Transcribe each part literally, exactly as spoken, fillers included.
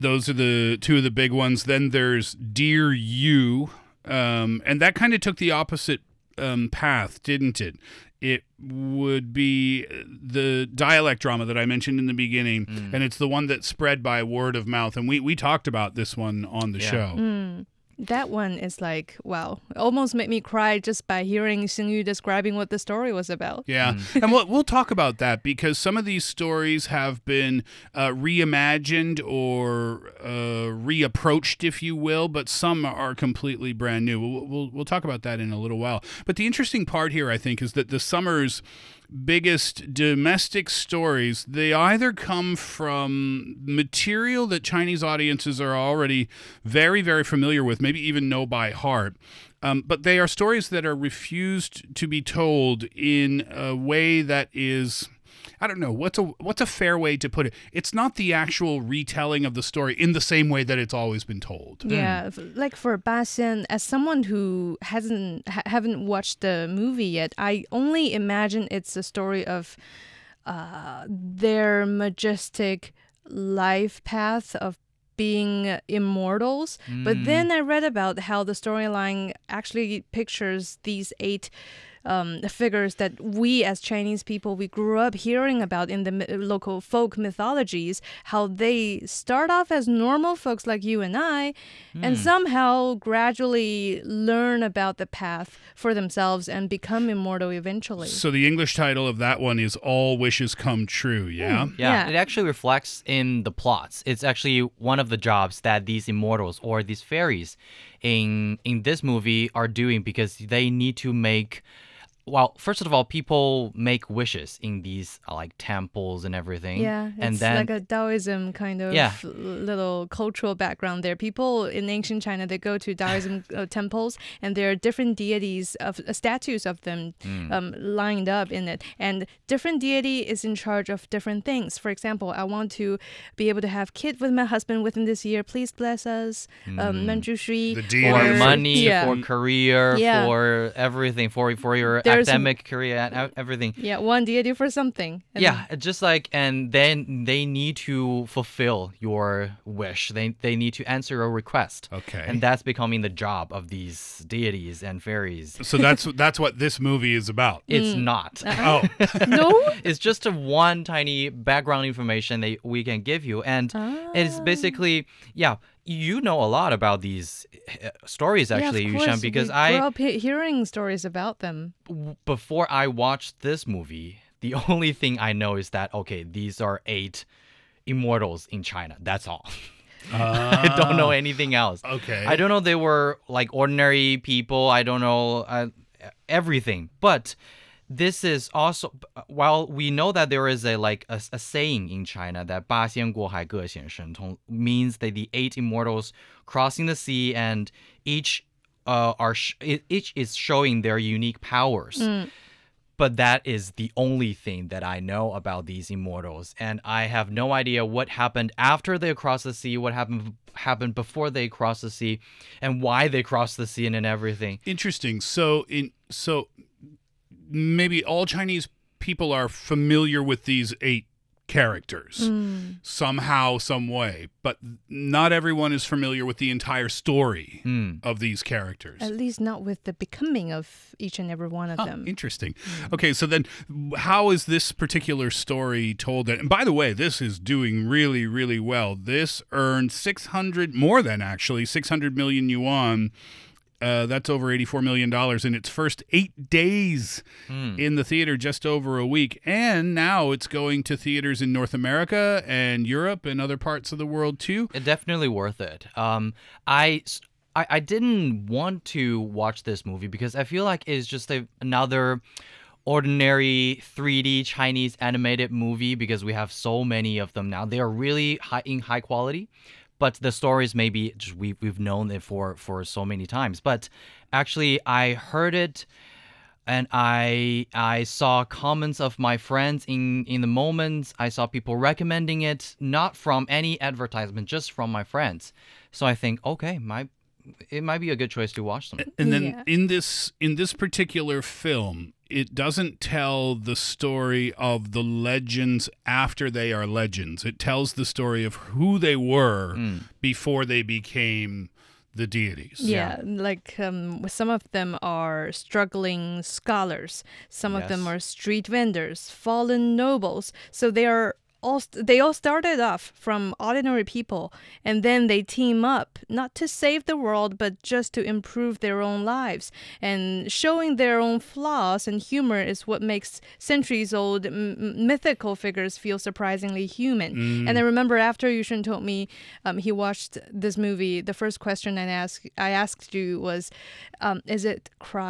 Those are the two of the big ones. Then there's Dear You, um, and that kind of took the opposite um, path, didn't it? It would be the dialect drama that I mentioned in the beginning, mm. and it's the one that spread by word of mouth. And we, we talked about this one on the yeah. show. Mm. That one is like, wow, it almost made me cry just by hearing Xingyu describing what the story was about. Yeah, mm. and we'll, we'll talk about that because some of these stories have been uh, reimagined or uh, reapproached, if you will, but some are completely brand new. We'll, we'll, we'll talk about that in a little while. But the interesting part here, I think, is that the summer's biggest domestic stories, they either come from material that Chinese audiences are already very, very familiar with, maybe even know by heart, um, but they are stories that are refused to be told in a way that is... I don't know, what's a what's a fair way to put it? It's not the actual retelling of the story in the same way that it's always been told. Yeah, mm. like for Ba Xian, as someone who hasn't ha- haven't watched the movie yet, I only imagine it's a story of uh, their majestic life path of being immortals. Mm. But then I read about how the storyline actually pictures these eight Um, figures that we as Chinese people, we grew up hearing about in the mi- local folk mythologies, how they start off as normal folks like you and I, mm. and somehow gradually learn about the path for themselves and become immortal eventually. So the English title of that one is All Wishes Come True, yeah? Mm. Yeah, yeah, it actually reflects in the plots. It's actually one of the jobs that these immortals or these fairies in in this movie are doing because they need to make... Well, first of all, people make wishes in these uh, like temples and everything. Yeah, it's and then, like a Taoism kind of yeah. little cultural background there. People in ancient China, they go to Taoism uh, temples, and there are different deities, of uh, statues of them mm. um, lined up in it. And different deity is in charge of different things. For example, I want to be able to have kid with my husband within this year. Please bless us. Mm. Um, Manju Shui. The deity for money, yeah. for career, yeah. for everything, for for your There's academic career and everything. Yeah, one deity for something. And yeah, just like, and then they need to fulfill your wish. They they need to answer your request. Okay. And that's becoming the job of these deities and fairies. So that's that's what this movie is about. It's Mm. not. Oh. No? It's just a one tiny background information that we can give you. And Ah. it's basically, yeah, you know a lot about these uh, stories, actually, yeah, of Yushan, course. because we I... grew up he- hearing stories about them. w- Before I watched this movie, the only thing I know is that, okay, these are eight immortals in China. That's all. Uh, I don't know anything else. Okay. I don't know they were like ordinary people. I don't know uh, everything. But this is also, while we know that there is a like a, a saying in China that 八仙过海各显神通 means that the eight immortals crossing the sea and each uh, are sh- each is showing their unique powers. Mm. But that is the only thing that I know about these immortals. And I have no idea what happened after they crossed the sea, what happened happened before they crossed the sea, and why they crossed the sea and everything. Interesting. So in so maybe all Chinese people are familiar with these eight characters Mm. somehow, some way, but not everyone is familiar with the entire story Mm. of these characters. At least not with the becoming of each and every one of Huh, them. interesting. Okay, so then how is this particular story told? And by the way, this is doing really, really well. This earned six hundred, more than actually, six hundred million yuan. Uh, that's over eighty-four million dollars in its first eight days Mm. in the theater, just over a week. And now it's going to theaters in North America and Europe and other parts of the world too. It definitely worth it. Um, I, I, I didn't want to watch this movie because I feel like it's just a, another ordinary three D Chinese animated movie because we have so many of them now. They are really high in high quality. But the stories maybe just we we've known it for for so many times. But actually, I heard it, and I I saw comments of my friends in in the moments. I saw people recommending it, not from any advertisement, just from my friends. So I think, okay, my it might be a good choice to watch them. And then Yeah. in this in this particular film, it doesn't tell the story of the legends after they are legends. It tells the story of who they were before they became the deities. Yeah, like um, some of them are struggling scholars. Some of them Yes. are street vendors, fallen nobles. So they are all they all started off from ordinary people, and then they team up not to save the world, but just to improve their own lives. And showing their own flaws and humor is what makes centuries-old m- mythical figures feel surprisingly human. And I remember after Yushun told me um, he watched this movie, the first question I asked I asked you was, um, "Is it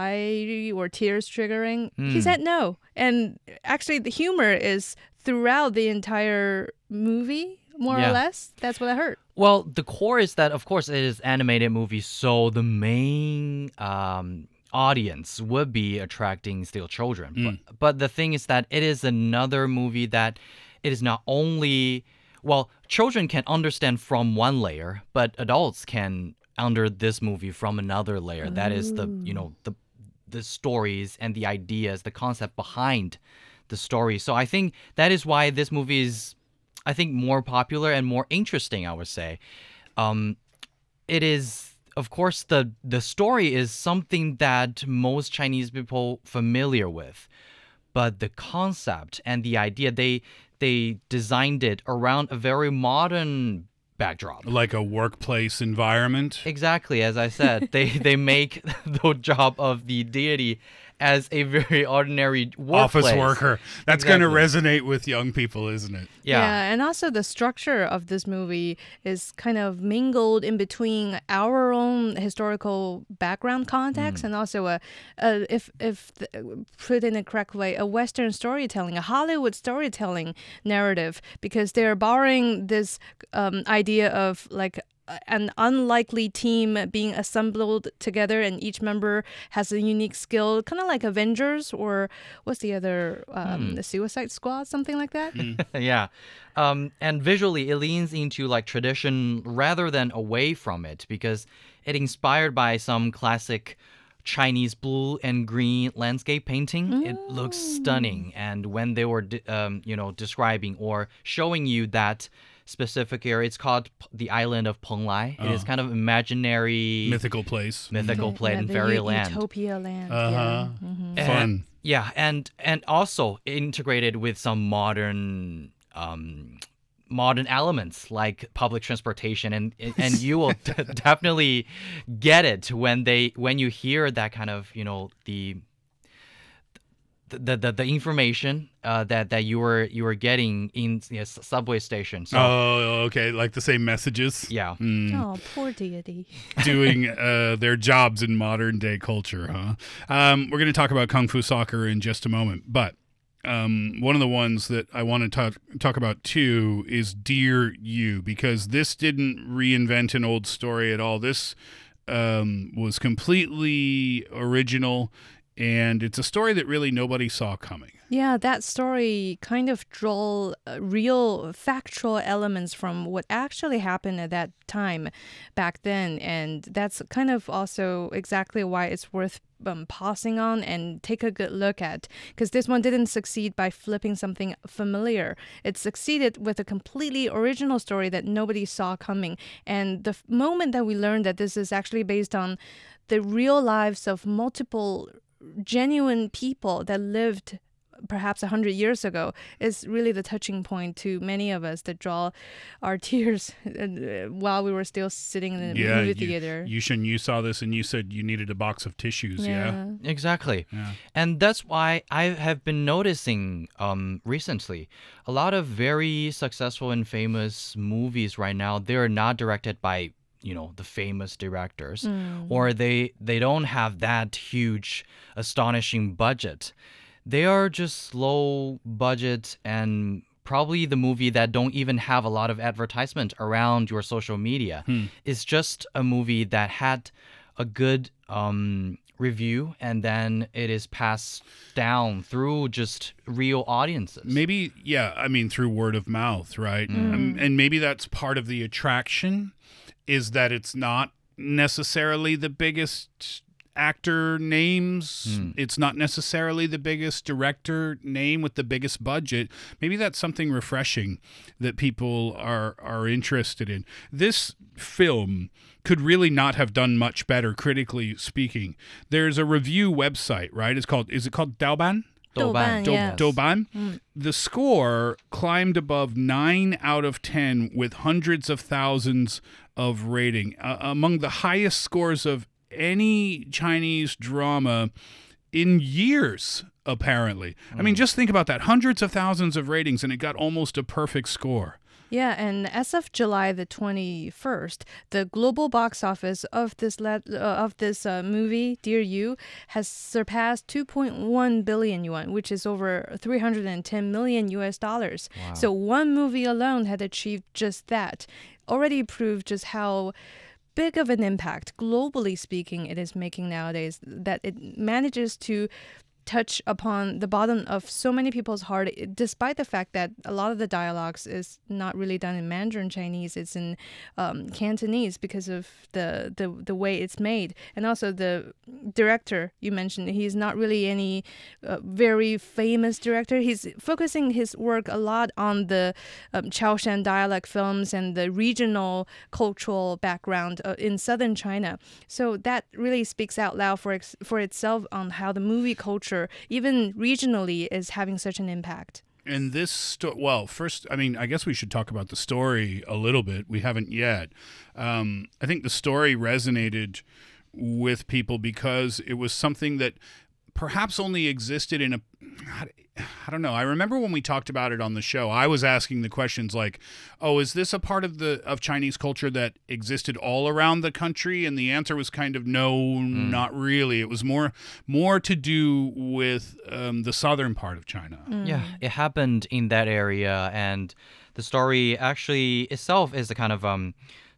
cry or tears triggering?" He said no. And actually, the humor is throughout the entire movie, more Yeah. or less. That's what I heard. Well, the core is that, of course, it is animated movie, so the main um, audience would be attracting still children. But, but the thing is that it is another movie that it is not only, well, children can understand from one layer, but adults can under this movie from another layer. That is the, you know, the the stories and the ideas, the concept behind the story. So I think that is why this movie is, I think, more popular and more interesting, I would say. Um, it is, of course, the the story is something that most Chinese people familiar with, but the concept and the idea, they they designed it around a very modern backdrop. Like a workplace environment. Exactly, as I said, they they make the job of the deity as a very ordinary workplace. Office worker. That's going to Exactly. resonate with young people, isn't it? Yeah. and also the structure of this movie is kind of mingled in between our own historical background context and also a, a if if the, put in a correct way, a Western storytelling, a Hollywood storytelling narrative, because they're borrowing this um, idea of like an unlikely team being assembled together and each member has a unique skill, kind of like Avengers or what's the other, um, the Suicide Squad, something like that. Yeah. Um, and visually, it leans into like tradition rather than away from it because it inspired by some classic Chinese blue and green landscape painting. It looks stunning. And when they were, de- um, you know, describing or showing you that specific area, it's called P- the island of Penglai. It is kind of imaginary, Mythical place. mythical play Yeah, in the fairyland. Utopia land. Uh-huh. Yeah. Fun. Yeah, and and also integrated with some modern um modern elements like public transportation, and and you will d- definitely get it when they when you hear that kind of, you know, the the the, the information uh, that that you were you were getting in, you know, s- subway station. So Oh, okay. Like the same messages. yeah. Oh, poor deity. Doing uh, their jobs in modern day culture, huh? Um, we're going to talk about Kung Fu Soccer in just a moment, but um, one of the ones that I want to talk talk about too is Dear You, because this didn't reinvent an old story at all. This um, was completely original, and it's a story that really nobody saw coming. Yeah, that story kind of draw uh, real factual elements from what actually happened at that time back then. And that's kind of also exactly why it's worth um, pausing on and take a good look at. Because this one didn't succeed by flipping something familiar. It succeeded with a completely original story that nobody saw coming. And the f- moment that we learned that this is actually based on the real lives of multiple genuine people that lived perhaps a hundred years ago is really the touching point to many of us that draw our tears uh, while we were still sitting in the Yeah, movie you, theater. Yushin, you saw this and you said you needed a box of tissues. Yeah. Exactly. Yeah. And that's why I have been noticing um, recently a lot of very successful and famous movies right now, they're not directed by, you know, the famous directors, or they they don't have that huge astonishing budget. They are just low budget and probably the movie that don't even have a lot of advertisement around your social media. It's just a movie that had a good um, review and then it is passed down through just real audiences. Maybe, yeah, I mean, through word of mouth, right? Um, and maybe that's part of the attraction is that it's not necessarily the biggest actor names. Mm. It's not necessarily the biggest director name with the biggest budget. Maybe that's something refreshing that people are are interested in. This film could really not have done much better, critically speaking. There's a review website, right? It's called, is it called Douban? Douban, Do- yeah. Douban. The score climbed above nine out of ten with hundreds of thousands of rating, uh, among the highest scores of any Chinese drama in years, apparently. I mean, just think about that. Hundreds of thousands of ratings, and it got almost a perfect score. Yeah, and as of July the twenty-first, the global box office of this le- uh, of this uh, movie, Dear You, has surpassed two point one billion yuan, which is over three hundred ten million U S dollars. Wow. So one movie alone had achieved just that. Already proved just how big of an impact, globally speaking, it is making nowadays, that it manages to touch upon the bottom of so many people's heart, despite the fact that a lot of the dialogues is not really done in Mandarin Chinese, it's in um, Cantonese because of the, the the way it's made. And also the director you mentioned, he's not really any uh, very famous director. He's focusing his work a lot on the um, Chaoshan dialect films and the regional cultural background uh, in southern China. So that really speaks out loud for ex- for itself on how the movie culture, even regionally, is having such an impact. And this, sto- well, first, I mean, I guess we should talk about the story a little bit. We haven't yet. Um, I think the story resonated with people because it was something that perhaps only existed in a, I don't know. I remember when we talked about it on the show, I was asking the questions like, oh, is this a part of the of Chinese culture that existed all around the country? And the answer was kind of no, mm. not really. It was more more to do with um, the southern part of China. Mm. Yeah, it happened in that area, and the story actually itself is a kind of um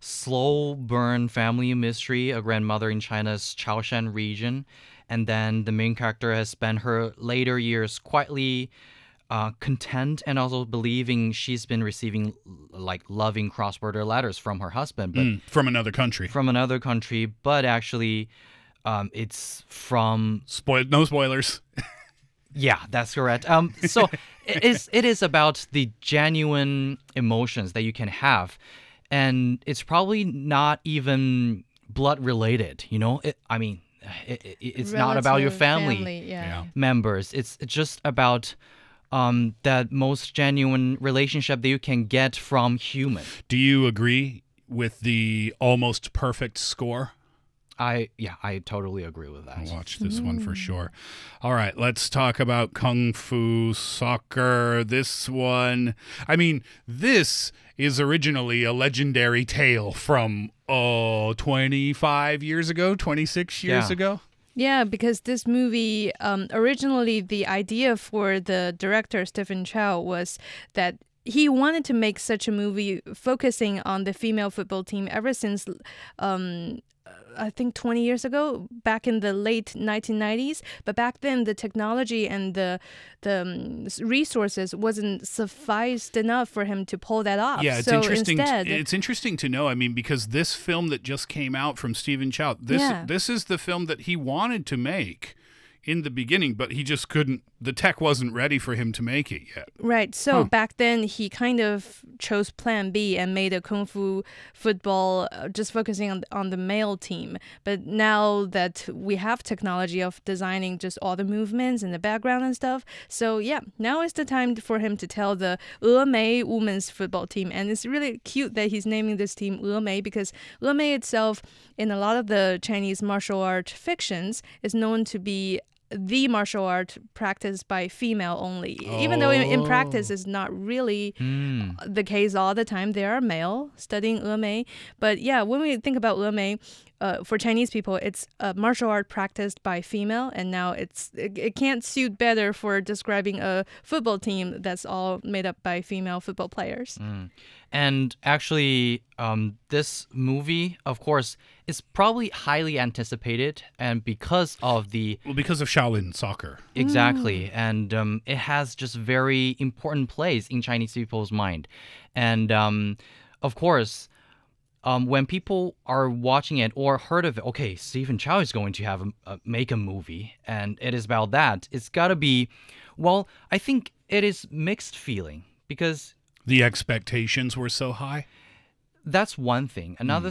slow burn family mystery, a grandmother in China's Chaoshan region. And then the main character has spent her later years quietly uh, content and also believing she's been receiving like loving cross-border letters from her husband, but Mm, from another country. from another country. But actually, um, it's from Spoil- no spoilers. yeah, that's correct. Um, so it is it is about the genuine emotions that you can have, and it's probably not even blood related. You know, it, I mean. It, it, it's not about your Relative family, family, yeah. Yeah. members. It's, it's just about um, that most genuine relationship that you can get from human. Do you agree with the almost perfect score? I yeah, I totally agree with that. I'll watch this one for sure. All right, let's talk about Kung Fu Soccer. This one, I mean, this is originally a legendary tale from, oh, twenty-five years ago, twenty-six years Yeah. ago. Yeah, because this movie, um, originally the idea for the director, Stephen Chow, was that he wanted to make such a movie focusing on the female football team ever since, um, I think twenty years ago, back in the late nineteen nineties. But back then, the technology and the the um, resources wasn't sufficed enough for him to pull that off. Yeah, it's so interesting. Instead, it's interesting to know. I mean, because this film that just came out from Stephen Chow, this Yeah. this is the film that he wanted to make in the beginning, but he just couldn't. The tech wasn't ready for him to make it yet. Right. So Huh. back then, he kind of chose Plan B and made a kung fu football, uh, just focusing on on the male team. But now that we have technology of designing just all the movements and the background and stuff, so yeah, now is the time for him to tell the Emei women's football team. And it's really cute that he's naming this team Emei, because Emei itself, in a lot of the Chinese martial art fictions, is known to be the martial art practiced by female only. Even though in, in practice it's not really Mm. the case all the time. There are male studying Emei. But yeah, when we think about Emei, uh, for Chinese people, it's a martial art practiced by female, and now it's it, it can't suit better for describing a football team that's all made up by female football players. Mm. And actually, um, this movie, of course, is probably highly anticipated, and because of the Well, because of Shaolin soccer. exactly, and um, it has just very important place in Chinese people's mind, and um, of course, um, when people are watching it or heard of it, okay, Stephen Chow is going to have a, a, make a movie, and it is about that. It's got to be, well, I think it is mixed feeling because The expectations were so high. that's one thing. Another